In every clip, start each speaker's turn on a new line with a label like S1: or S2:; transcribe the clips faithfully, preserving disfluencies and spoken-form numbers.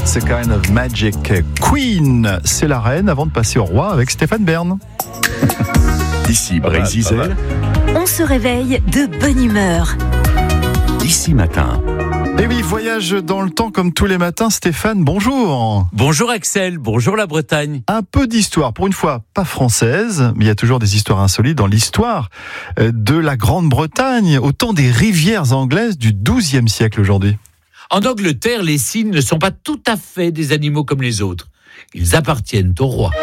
S1: It's a kind of magic. Queen, c'est la reine avant de passer au roi avec Stéphane Bern.
S2: Ici Brésil.
S3: On se réveille de bonne humeur.
S2: Ici Matin.
S1: Et oui, voyage dans le temps comme tous les matins. Stéphane, bonjour.
S4: Bonjour Axel, bonjour la Bretagne.
S1: Un peu d'histoire, pour une fois pas française, mais il y a toujours des histoires insolites dans l'histoire de la Grande-Bretagne, au temps des rivières anglaises du douzième siècle aujourd'hui.
S4: En Angleterre, les cygnes ne sont pas tout à fait des animaux comme les autres. Ils appartiennent au roi.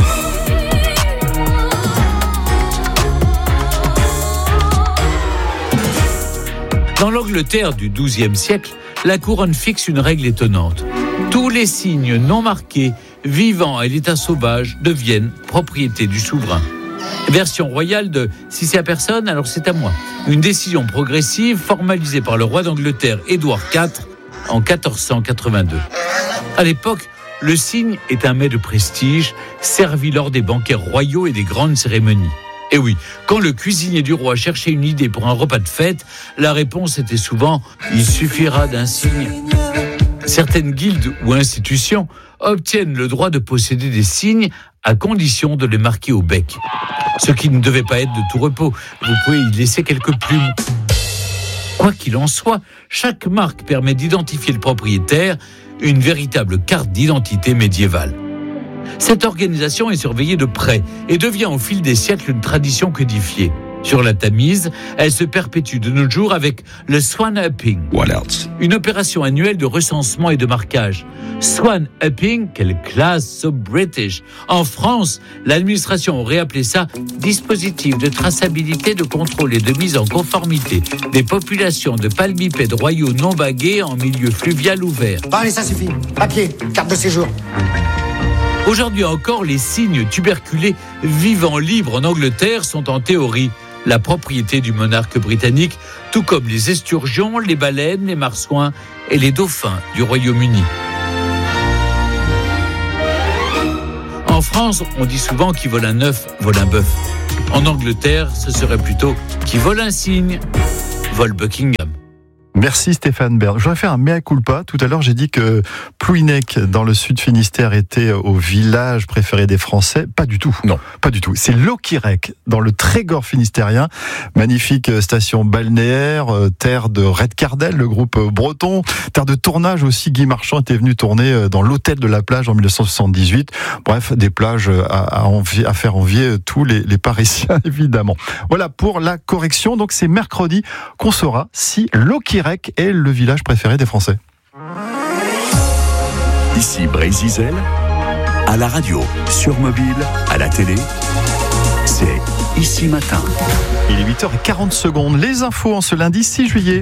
S4: Dans l'Angleterre du douzième siècle, la couronne fixe une règle étonnante. Tous les cygnes non marqués, vivant à l'état sauvage, deviennent propriété du souverain. Version royale de « si c'est à personne, alors c'est à moi ». Une décision progressive formalisée par le roi d'Angleterre Édouard quatre en quatorze cent quatre-vingt-deux. À l'époque, le cygne est un mets de prestige, servi lors des banquets royaux et des grandes cérémonies. Et oui, quand le cuisinier du roi cherchait une idée pour un repas de fête, la réponse était souvent « il suffira d'un cygne ». Certaines guildes ou institutions obtiennent le droit de posséder des cygnes à condition de les marquer au bec. Ce qui ne devait pas être de tout repos, vous pouvez y laisser quelques plumes. Quoi qu'il en soit, chaque marque permet d'identifier le propriétaire, une véritable carte d'identité médiévale. Cette organisation est surveillée de près et devient au fil des siècles une tradition codifiée. Sur la Tamise, elle se perpétue de nos jours avec le Swan Upping, une opération annuelle de recensement et de marquage. Swan Upping, quelle classe so British. En France, l'administration aurait appelé ça dispositif de traçabilité, de contrôle et de mise en conformité des populations de palmipèdes royaux non bagués en milieu fluvial ouvert.
S5: Bon, allez, ça suffit. Papier, carte de séjour.
S4: Aujourd'hui encore, les cygnes tuberculés vivant libres en Angleterre sont en théorie la propriété du monarque britannique, tout comme les esturgeons, les baleines, les marsouins et les dauphins du Royaume-Uni. En France, on dit souvent qui vole un œuf, vole un bœuf. En Angleterre, ce serait plutôt qui vole un cygne, vole Buckingham.
S1: Merci Stéphane Bern. Je voudrais faire un mea culpa. Tout à l'heure, j'ai dit que Plouhinec, dans le sud Finistère, était au village préféré des Français. Pas du tout.
S2: Non.
S1: Pas du tout. C'est Locquirec, dans le Trégor finistérien. Magnifique station balnéaire, terre de Redcardel, le groupe breton. Terre de tournage aussi. Guy Marchand était venu tourner dans l'hôtel de la plage en dix-neuf cent soixante-dix-huit. Bref, des plages à, à, envier, à faire envier tous les, les Parisiens, évidemment. Voilà pour la correction. Donc, c'est mercredi qu'on saura si Locquirec est le village préféré des Français.
S2: Ici Brésil, à la radio, sur mobile, à la télé, c'est Ici Matin.
S1: Il est huit heures quarante secondes. Les infos en ce lundi six juillet.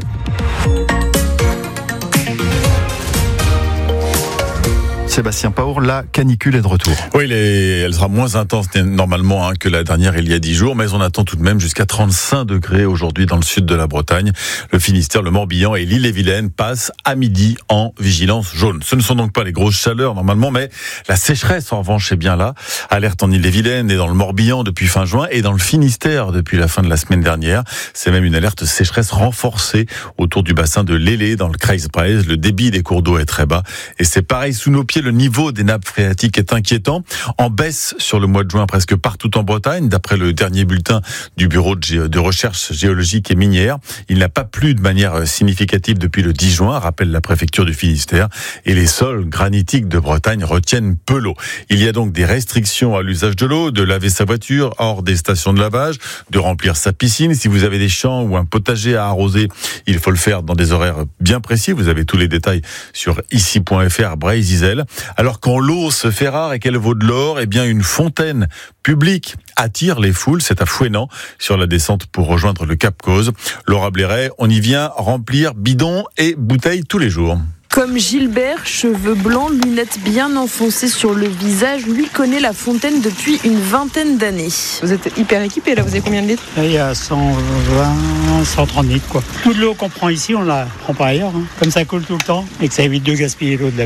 S1: Sébastien Paour, la canicule est de retour.
S6: Oui, elle, est, elle sera moins intense normalement hein, que la dernière il y a dix jours, mais on attend tout de même jusqu'à trente-cinq degrés aujourd'hui dans le sud de la Bretagne. Le Finistère, le Morbihan et l'Ille-et-Vilaine passent à midi en vigilance jaune. Ce ne sont donc pas les grosses chaleurs normalement, mais la sécheresse en revanche est bien là. Alerte en Ille-et-Vilaine et dans le Morbihan depuis fin juin et dans le Finistère depuis la fin de la semaine dernière. C'est même une alerte sécheresse renforcée autour du bassin de l'Élé dans le Kreisbreizh. Le débit des cours d'eau est très bas et c'est pareil sous nos pieds. Le niveau des nappes phréatiques est inquiétant, en baisse sur le mois de juin presque partout en Bretagne, d'après le dernier bulletin du Bureau de, Gé- de recherche géologique et minière. Il n'a pas plu de manière significative depuis le dix juin, rappelle la préfecture du Finistère, et les sols granitiques de Bretagne retiennent peu l'eau. Il y a donc des restrictions à l'usage de l'eau, de laver sa voiture hors des stations de lavage, de remplir sa piscine. Si vous avez des champs ou un potager à arroser, il faut le faire dans des horaires bien précis. Vous avez tous les détails sur ici point f r, Brésil. Alors quand l'eau se fait rare et qu'elle vaut de l'or, eh bien une fontaine publique attire les foules. C'est à Fouesnant, sur la descente pour rejoindre le Cap Cause. Laura Blairet, on y vient remplir bidons et bouteilles tous les jours.
S7: Comme Gilbert, cheveux blancs, lunettes bien enfoncées sur le visage, lui connaît la fontaine depuis une vingtaine d'années.
S8: Vous êtes hyper équipé là, vous avez combien de litres?
S9: Il y a cent vingt, cent trente litres quoi. Toute l'eau qu'on prend ici, on la prend pas ailleurs. Hein. Comme ça coule tout le temps et que ça évite de gaspiller l'eau de la ville.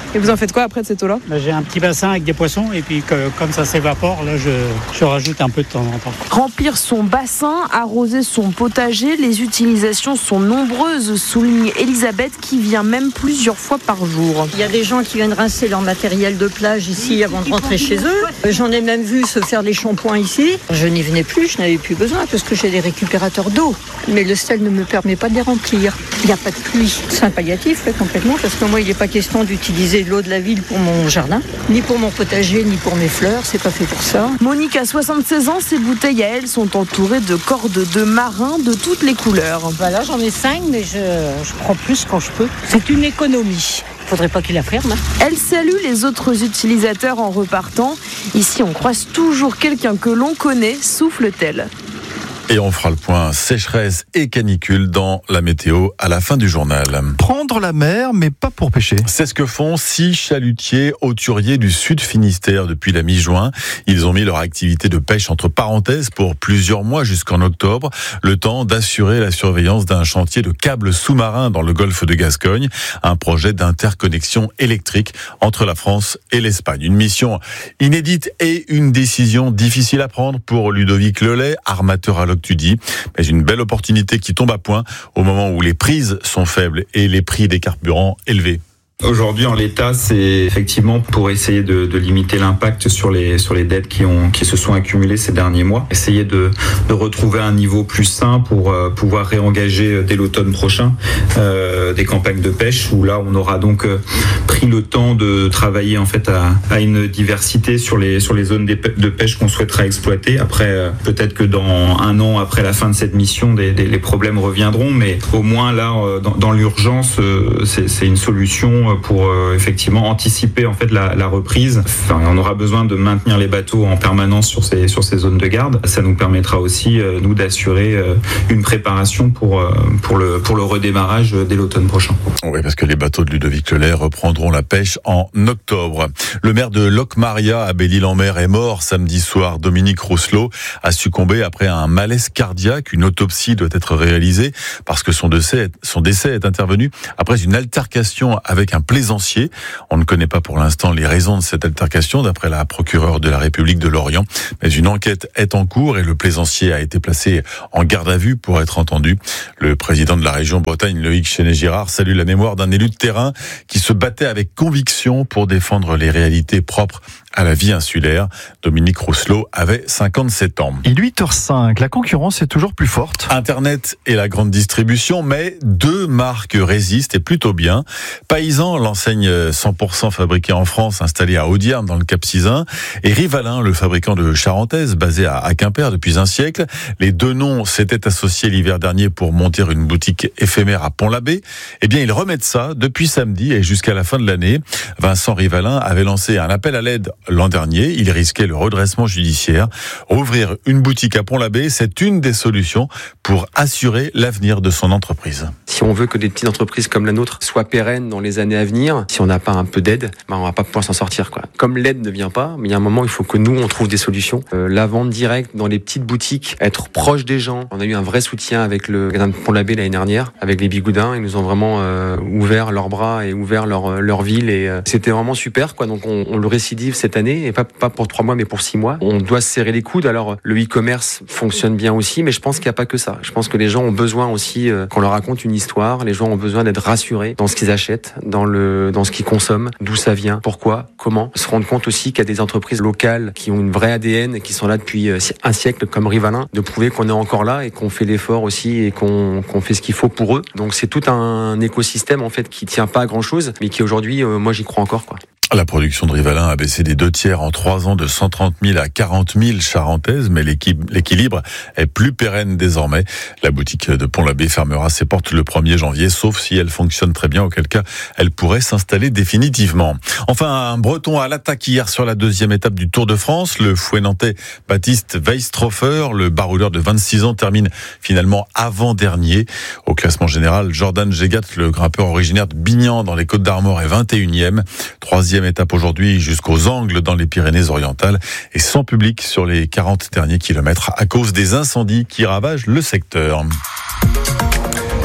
S8: Et vous en faites quoi après de cette eau-là ?
S9: Là, j'ai un petit bassin avec des poissons et puis que, comme ça s'évapore, là, je, je rajoute un peu de temps en temps.
S7: Remplir son bassin, arroser son potager, les utilisations sont nombreuses, souligne Elisabeth qui vient même plusieurs fois par jour.
S10: Il y a des gens qui viennent rincer leur matériel de plage ici avant de rentrer chez eux. J'en ai même vu se faire des shampoings ici. Je n'y venais plus, je n'avais plus besoin parce que j'ai des récupérateurs d'eau. Mais le sel ne me permet pas de les remplir. Il n'y a pas de pluie. C'est un palliatif ouais, complètement parce que moi il n'est pas question d'utiliser l'eau de la ville pour mon jardin, ni pour mon potager, ni pour mes fleurs. C'est pas fait pour ça.
S7: Monique a soixante-seize ans, ses bouteilles à elle sont entourées de cordes de marins de toutes les couleurs.
S11: Voilà, j'en ai cinq, mais je, je prends plus quand je peux. C'est une économie. Faudrait pas qu'il la ferme. Hein.
S7: Elle salue les autres utilisateurs en repartant. Ici, on croise toujours quelqu'un que l'on connaît, souffle-t-elle.
S6: Et on fera le point sécheresse et canicule dans la météo à la fin du journal.
S1: Prendre la mer, mais pas pour pêcher.
S6: C'est ce que font six chalutiers hauturiers du Sud Finistère depuis la mi-juin. Ils ont mis leur activité de pêche entre parenthèses pour plusieurs mois jusqu'en octobre, le temps d'assurer la surveillance d'un chantier de câbles sous-marins dans le golfe de Gascogne, un projet d'interconnexion électrique entre la France et l'Espagne. Une mission inédite et une décision difficile à prendre pour Ludovic Lelay, armateur à l'Octudie, mais une belle opportunité qui tombe à point au moment où les prises sont faibles et les prix des carburants élevés.
S12: Aujourd'hui, en l'état, c'est effectivement pour essayer de, de limiter l'impact sur les sur les dettes qui ont qui se sont accumulées ces derniers mois. Essayer de de retrouver un niveau plus sain pour euh, pouvoir réengager dès l'automne prochain euh, des campagnes de pêche où là on aura donc euh, pris le temps de travailler en fait à, à une diversité sur les sur les zones de pêche qu'on souhaitera exploiter. Après, euh, peut-être que dans un an après la fin de cette mission, des, des les problèmes reviendront, mais au moins là, euh, dans, dans l'urgence, euh, c'est c'est une solution pour euh, effectivement anticiper en fait la, la reprise. Enfin, on aura besoin de maintenir les bateaux en permanence sur ces sur ces zones de garde. Ça nous permettra aussi euh, nous d'assurer euh, une préparation pour euh, pour le pour le redémarrage dès l'automne prochain.
S6: Oui, parce que les bateaux de Ludovic Lelay reprendront la pêche en octobre. Le maire de Locmaria à Belle-Île-en-Mer est mort samedi soir. Dominique Rousselot a succombé après un malaise cardiaque. Une autopsie doit être réalisée parce que son décès son décès est intervenu après une altercation avec un Un plaisancier. On ne connaît pas pour l'instant les raisons de cette altercation d'après la procureure de la République de Lorient. Mais une enquête est en cours et le plaisancier a été placé en garde à vue pour être entendu. Le président de la région Bretagne, Loïc Chenet-Girard, salue la mémoire d'un élu de terrain qui se battait avec conviction pour défendre les réalités propres à la vie insulaire. Dominique Rousselot avait cinquante-sept ans.
S1: Il est huit heures cinq, la concurrence est toujours plus forte.
S6: Internet et la grande distribution, mais deux marques résistent et plutôt bien. Paysan, l'enseigne cent pour cent fabriquée en France, installée à Audierne dans le Cap Sizun, et Rivalin, le fabricant de charentaises, basé à Quimper depuis un siècle. Les deux noms s'étaient associés l'hiver dernier pour monter une boutique éphémère à Pont-l'Abbé. Eh bien, ils remettent ça depuis samedi et jusqu'à la fin de l'année. Vincent Rivalin avait lancé un appel à l'aide l'an dernier. Il risquait le redressement judiciaire. Ouvrir une boutique à Pont-l'Abbé, c'est une des solutions pour assurer l'avenir de son entreprise.
S13: Si on veut que des petites entreprises comme la nôtre soient pérennes dans les années à venir, si on n'a pas un peu d'aide, ben on va pas pouvoir s'en sortir, quoi. Comme l'aide ne vient pas, mais il y a un moment, il faut que nous, on trouve des solutions. Euh, la vente directe dans les petites boutiques, être proche des gens. On a eu un vrai soutien avec le magasin de Pont-l'Abbé l'année dernière, avec les Bigoudins. Ils nous ont vraiment euh, ouvert leurs bras et ouvert leur, leur ville. Et euh, c'était vraiment super, quoi. Donc on, on le récidive cette année, et pas, pas pour trois mois, mais pour six mois. On doit se serrer les coudes. Alors le e-commerce fonctionne bien aussi, mais je pense qu'il n'y a pas que ça. Je pense que les gens ont besoin aussi euh, qu'on leur raconte une histoire. Les gens ont besoin d'être rassurés dans ce qu'ils achètent, dans le dans ce qu'ils consomment, d'où ça vient, pourquoi, comment. Se rendre compte aussi qu'il y a des entreprises locales qui ont une vraie A D N et qui sont là depuis un siècle, comme Rivalin, de prouver qu'on est encore là et qu'on fait l'effort aussi et qu'on qu'on fait ce qu'il faut pour eux. Donc c'est tout un écosystème en fait qui tient pas à grand chose, mais qui aujourd'hui, euh, moi j'y crois encore, quoi.
S6: La production de Rivalin a baissé des deux tiers en trois ans, de cent trente mille à quarante mille charentaises, mais l'équilibre est plus pérenne désormais. La boutique de Pont-l'Abbé fermera ses portes le premier janvier, sauf si elle fonctionne très bien, auquel cas elle pourrait s'installer définitivement. Enfin, un Breton à l'attaque hier sur la deuxième étape du Tour de France. Le Fouet-Nantais Baptiste Weistrofer, le baroudeur de vingt-six ans, termine finalement avant-dernier. Au classement général, Jordan Gégat, le grimpeur originaire de Bignan dans les Côtes-d'Armor, est vingt et unième. Troisième étape aujourd'hui jusqu'aux Angles dans les Pyrénées-Orientales et sans public sur les quarante derniers kilomètres à cause des incendies qui ravagent le secteur.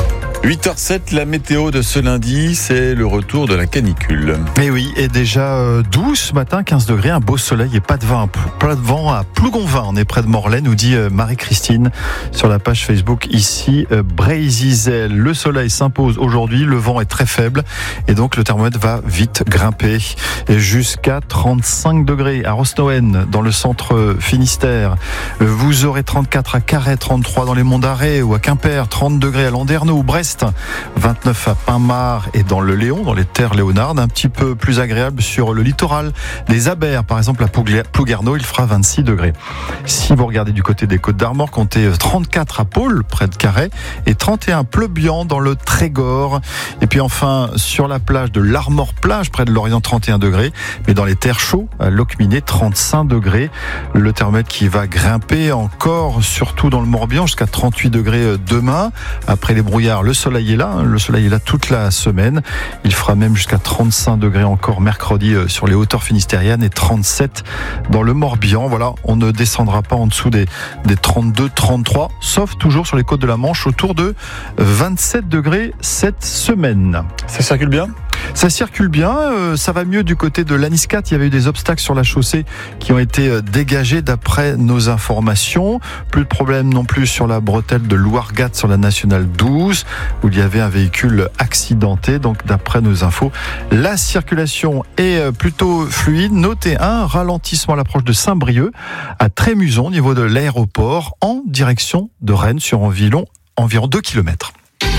S6: huit heures zéro sept, la météo de ce lundi, c'est le retour de la canicule.
S1: Mais oui, et déjà euh, douze ce matin, quinze degrés, un beau soleil et pas de vent, pas de vent à Plougonvin. On est près de Morlaix, nous dit euh, Marie-Christine sur la page Facebook ici, euh, Brézizel. Le soleil s'impose aujourd'hui, le vent est très faible et donc le thermomètre va vite grimper et jusqu'à trente-cinq degrés à Rosnoen dans le centre Finistère. Vous aurez trente-quatre à Carhaix, trente-trois dans les Monts d'Arrée ou à Quimper, trente degrés à Landerneau ou Brest, vingt-neuf à Pinmar et dans le Léon, dans les terres léonardes, un petit peu plus agréable sur le littoral des Abers, par exemple à Plouguerneau, il fera vingt-six degrés. Si vous regardez du côté des Côtes d'Armor, comptez trente-quatre à Pôle, près de Carhaix, et trente et un Pleubian dans le Trégor. Et puis enfin, sur la plage de l'Armor-Plage, près de Lorient, trente et un degrés, mais dans les terres chauds, à Locminé, trente-cinq degrés. Le thermomètre qui va grimper encore, surtout dans le Morbihan, jusqu'à trente-huit degrés demain. Après les brouillards, le soleil est là, le soleil est là toute la semaine. Il fera même jusqu'à trente-cinq degrés encore mercredi sur les hauteurs finistériennes et trente-sept dans le Morbihan. Voilà, on ne descendra pas en dessous des, des trente-deux, trente-trois, sauf toujours sur les côtes de la Manche, autour de vingt-sept degrés cette semaine.
S6: Ça circule bien ?
S1: Ça circule bien, euh, ça va mieux du côté de l'Aniscat. Il y avait eu des obstacles sur la chaussée qui ont été dégagés d'après nos informations. Plus de problème non plus sur la bretelle de Louargat sur la nationale douze où il y avait un véhicule accidenté. Donc d'après nos infos, la circulation est plutôt fluide. Notez un ralentissement à l'approche de Saint-Brieuc à Trémuson au niveau de l'aéroport en direction de Rennes sur environ, environ deux kilomètres.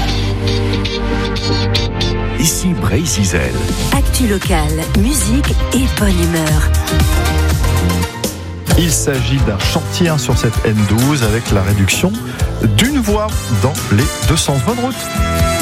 S2: Ici Brézizel.
S3: Actu locale, musique et bonne humeur.
S1: Il s'agit d'un chantier sur cette N douze avec la réduction d'une voie dans les deux sens. Bonne route.